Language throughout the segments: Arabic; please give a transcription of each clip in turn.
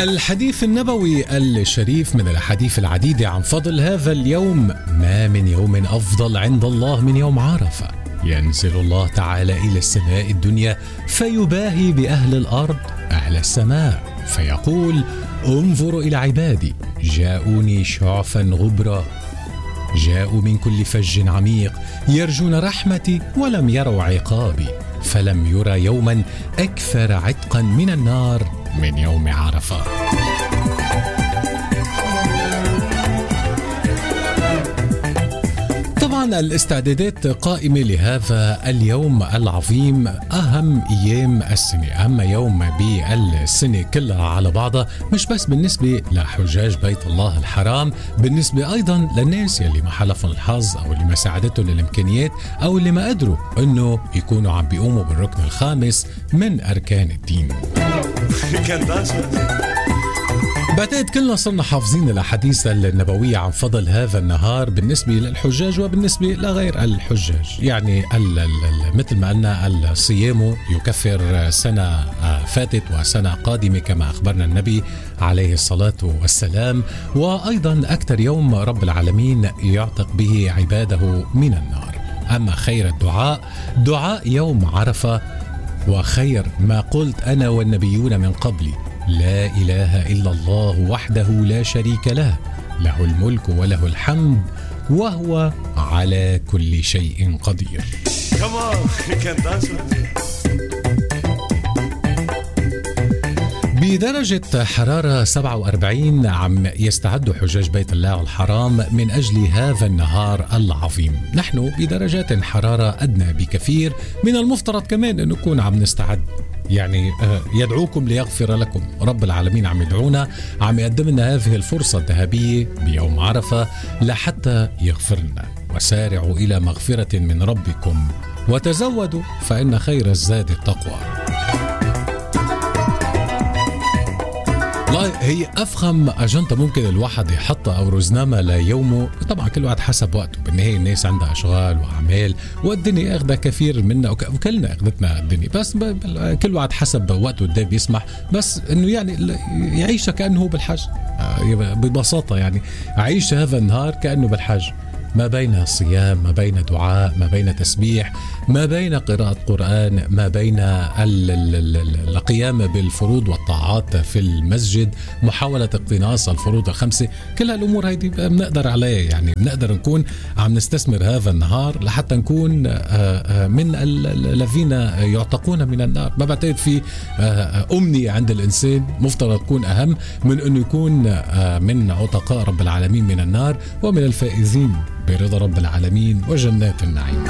الحديث النبوي الشريف من الأحاديث العديدة عن فضل هذا اليوم. ما من يوم أفضل عند الله من يوم عرفة. ينزل الله تعالى إلى السماء الدنيا فيباهي بأهل الأرض أهل السماء فيقول: انظروا إلى عبادي جاءوني شعفا غبرا، جاءوا من كل فج عميق يرجون رحمتي ولم يروا عقابي، فلم يرى يوما أكثر عتقا من النار من يوم عرفة. طبعا الاستعدادات قائمة لهذا اليوم العظيم، أهم أيام السنة، أهم يوم بالسنة كلها على بعضها، مش بس بالنسبة لحجاج بيت الله الحرام، بالنسبة أيضا للناس يلي ما حلفهم الحظ أو اللي ما ساعدتهم الإمكانيات أو اللي ما قدروا أنه يكونوا عم بيقوموا بالركن الخامس من أركان الدين. بعتقد كلنا صرنا حافظين الأحاديث النبوية عن فضل هذا النهار بالنسبة للحجاج وبالنسبة لغير الحجاج. يعني مثل ما قلنا الصيام يكفر سنة فاتت وسنة قادمة كما أخبرنا النبي عليه الصلاة والسلام، وأيضا أكثر يوم رب العالمين يعتق به عباده من النار. أما خير الدعاء دعاء يوم عرفة، وخير ما قلت أنا والنبيون من قبلي: لا إله إلا الله وحده لا شريك له، له الملك وله الحمد وهو على كل شيء قدير. بدرجة حرارة 47 عم يستعد حجاج بيت الله الحرام من أجل هذا النهار العظيم. نحن بدرجات حرارة أدنى بكثير، من المفترض كمان أن نكون عم نستعد. يعني يدعوكم ليغفر لكم، رب العالمين عم يدعونا، عم يقدم لنا هذه الفرصة الذهبية بيوم عرفة لحتى يغفر لنا. وسارعوا إلى مغفرة من ربكم وتزودوا فإن خير الزاد التقوى. هي أفخم أجندة ممكن الواحد يحطها أو رزنامة ليومه. طبعا كل واحد حسب وقته، بالنهاية الناس عندها أشغال وأعمال والدنيا أخذها كثير منا وكلنا أخذتنا الدنيا، بس كل واحد حسب وقته قد بيسمح، بس إنه يعني يعيش كأنه بالحج ببساطة. يعني عيش هذا النهار كأنه بالحج، ما بين صيام، ما بين دعاء، ما بين تسبيح، ما بين قراءة قرآن، ما بين القيام بالفروض والطاعات في المسجد، محاولة اقتناص الفروض الخمسة. كل هالأمور هيدي بنقدر عليها. يعني بنقدر نكون عم نستثمر هذا النهار لحتى نكون من الذين يعتقون من النار. ما بعتقد في أمنية عند الإنسان مفترض تكون أهم من أنه يكون من عتقاء رب العالمين من النار ومن الفائزين برضا رب العالمين وجنات النعيم.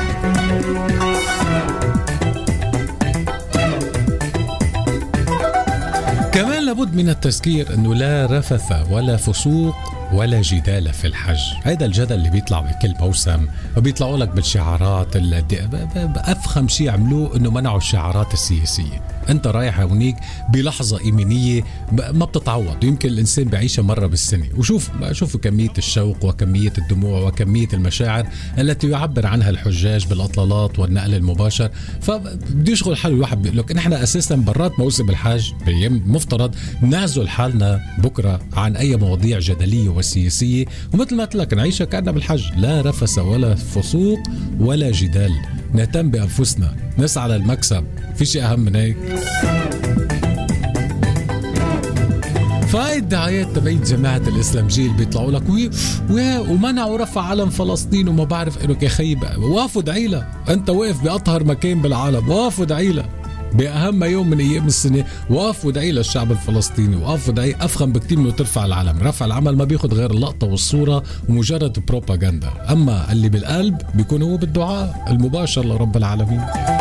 كمان لابد من التذكير أنه لا رفث ولا فسوق ولا جدال في الحج. هذا الجدل اللي بيطلع بكل موسم وبيطلعوا لك بالشعارات. أفخم شيء عملوه أنه منعوا الشعارات السياسية. أنت رايح هونيك بلحظة إيمانية ما بتتعوض، يمكن الإنسان بعيشها مرة بالسنة. وشوفوا كمية الشوق وكمية الدموع وكمية المشاعر التي يعبر عنها الحجاج بالأطلالات والنقل المباشر. فبدي يشغل حاله الواحد بيقول لك نحن أساسا برات موسم الحج مفترض نعزل حالنا بكرة عن أي مواضيع جدلية وسياسية، ومثل ما قلت لك نعيشها كأننا بالحج، لا رفث ولا فسوق ولا جدال، نهتم بأنفسنا، نسعى للمكسب، في شيء أهم من هيك. فهاي الدعايات تبعيد جماعة الإسلامجية اللي بيطلعوا لك ومنعوا رفع علم فلسطين وما بعرف إنه يا خيب، وقفوا دعي له. أنت واقف بأطهر مكان بالعالم، وقفوا دعي له بأهم يوم من أيام السنة، وقف ودعي للشعب الفلسطيني، وقف ودعي. أفخم بكتير منه ترفع العلم. رفع العمل ما بياخد غير اللقطة والصورة ومجرد بروباغندا، أما اللي بالقلب بيكون هو بالدعاء المباشر لرب العالمين.